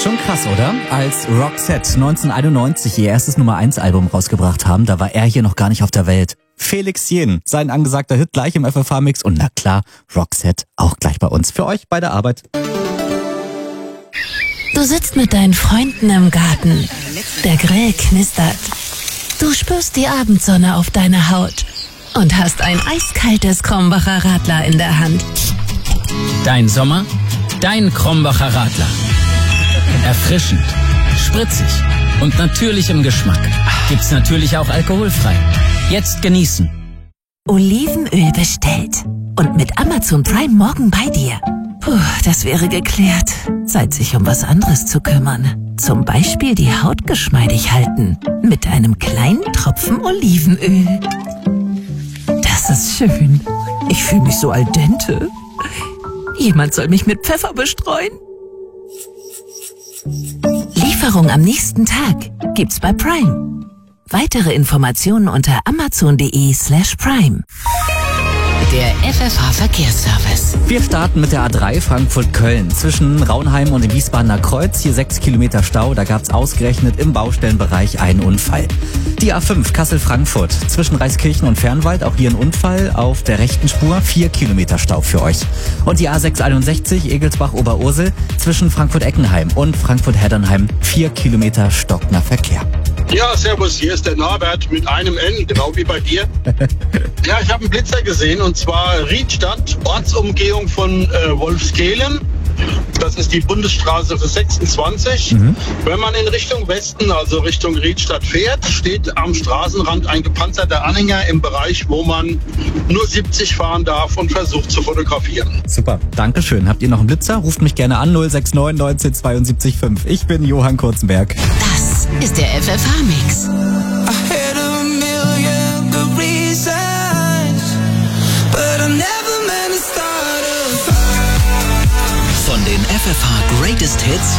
Schon krass, oder? Als Roxette 1991 ihr erstes Nummer-1-Album rausgebracht haben, da war er hier noch gar nicht auf der Welt. Felix Jähn, sein angesagter Hit gleich im FFH-Mix und na klar, Roxette auch gleich bei uns. Für euch bei der Arbeit. Du sitzt mit deinen Freunden im Garten. Der Grill knistert. Du spürst die Abendsonne auf deiner Haut und hast ein eiskaltes Krombacher Radler in der Hand. Dein Sommer, dein Krombacher Radler. Erfrischend, spritzig und natürlich im Geschmack. Gibt's natürlich auch alkoholfrei. Jetzt genießen. Olivenöl bestellt und mit Amazon Prime morgen bei dir. Puh, das wäre geklärt. Zeit, sich um was anderes zu kümmern. Zum Beispiel die Haut geschmeidig halten. Mit einem kleinen Tropfen Olivenöl. Das ist schön. Ich fühle mich so al dente. Jemand soll mich mit Pfeffer bestreuen. Lieferung am nächsten Tag gibt's bei Prime. Weitere Informationen unter amazon.de/prime. Der FFH-Verkehrsservice. Wir starten mit der A3 Frankfurt-Köln. Zwischen Raunheim und dem Wiesbadener Kreuz, hier 6 Kilometer Stau. Da gab's ausgerechnet im Baustellenbereich einen Unfall. Die A5 Kassel-Frankfurt. Zwischen Reiskirchen und Fernwald, auch hier ein Unfall. Auf der rechten Spur 4 Kilometer Stau für euch. Und die A661 Egelsbach-Oberursel. Zwischen Frankfurt-Eckenheim und Frankfurt-Heddernheim 4 Kilometer stockender Verkehr. Ja, servus, hier ist der Norbert mit einem N, genau wie bei dir. Ja, ich habe einen Blitzer gesehen und zwar Riedstadt, Ortsumgehung von Wolfskehlen. Das ist die Bundesstraße für 26. Wenn man in Richtung Westen, also Richtung Riedstadt fährt, steht am Straßenrand ein gepanzerter Anhänger im Bereich, wo man nur 70 fahren darf und versucht zu fotografieren. Super, Dankeschön. Habt ihr noch einen Blitzer? Ruft mich gerne an, 069 19 72 5. Ich bin Johann Kurzenberg. Das ist der FFH-Mix. Von den FFH Greatest Hits